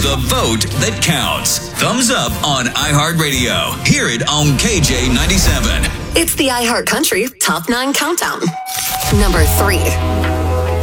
The vote that counts. Thumbs up on iHeartRadio. Hear it on KJ97. It's the iHeart Country Top 9 Countdown. Number 3.